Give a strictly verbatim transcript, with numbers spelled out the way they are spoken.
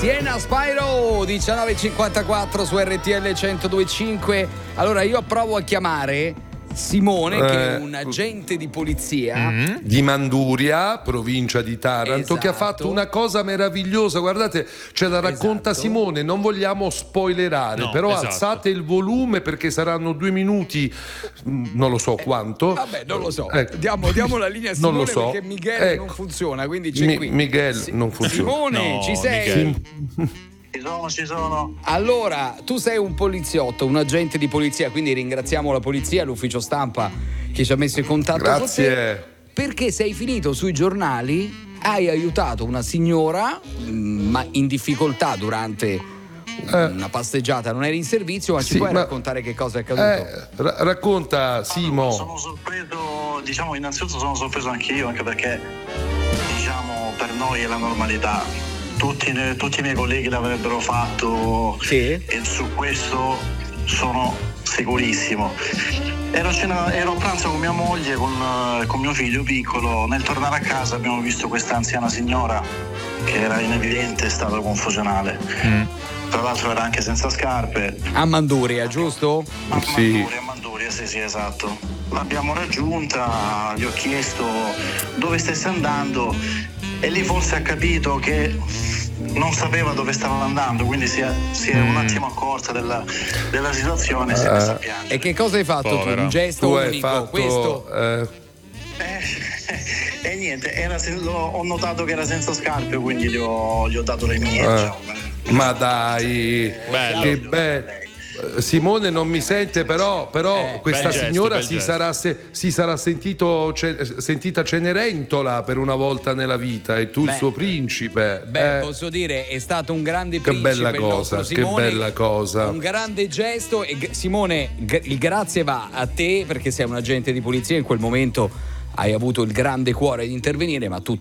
Siena Spyro diciannove e cinquantaquattro su R T L centodue e cinque. Allora io provo a chiamare Simone, eh, che è un agente di polizia mm-hmm. di Manduria, provincia di Taranto, esatto. che ha fatto una cosa meravigliosa. Guardate, ce la racconta esatto. Simone. Non vogliamo spoilerare, no, però esatto. alzate il volume perché saranno due minuti, non lo so quanto. Eh, vabbè, non lo so. Eh. Diamo, diamo la linea a Simone, non lo so. Perché Miguel ecco. non funziona, quindi c'è Mi, qui. Miguel Si- non funziona. Simone, no, ci sei? Miguel. Ci sono, ci sono. Allora, tu sei un poliziotto, un agente di polizia, quindi ringraziamo la polizia, l'ufficio stampa che ci ha messo in contatto Grazie. con te. Perché sei finito sui giornali, hai aiutato una signora mh, ma in difficoltà durante eh. una passeggiata, non eri in servizio, ma ci sì, puoi ma... raccontare che cosa è accaduto? Eh, ra- racconta Simo. Allora, sono sorpreso, diciamo innanzitutto sono sorpreso anche io, anche perché diciamo per noi è la normalità. Tutti, tutti i miei colleghi l'avrebbero fatto sì. e su questo sono sicurissimo. Ero a, cena, ero a pranzo con mia moglie, con, con mio figlio piccolo. Nel tornare a casa abbiamo visto questa anziana signora che era in evidente stato confusionale. Mm. Tra l'altro era anche senza scarpe. A Manduria, giusto? A sì. Manduria, a Manduria, sì, sì, esatto. L'abbiamo raggiunta, gli ho chiesto dove stesse andando e lì forse ha capito che non sapeva dove stava andando, quindi si è, si è mm. un attimo accorta della, della situazione e si è messa a piangere. E che cosa hai fatto Povera. tu? Un gesto tu unico? Fatto, questo? Eh... Eh, e niente, era sen- ho notato che era senza scarpe, quindi gli ho, gli ho dato le mie. Eh. Diciamo. Ma dai, bello. Che bello. Simone non mi sente, però, però eh, questa signora gesto, si, sarà se, si sarà sentito, ce, sentita cenerentola per una volta nella vita e tu beh, il suo principe. Beh, eh. posso dire, è stato un grande che principe. bella cosa, Simone, che bella cosa. Un grande gesto e Simone, il grazie va a te perché sei un agente di polizia, in quel momento hai avuto il grande cuore di intervenire, ma tu